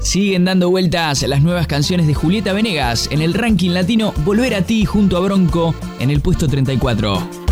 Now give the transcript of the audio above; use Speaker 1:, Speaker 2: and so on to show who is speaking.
Speaker 1: Siguen dando vueltas las nuevas canciones de Julieta Venegas en el ranking latino. Volver a ti junto a Bronco en el puesto 34.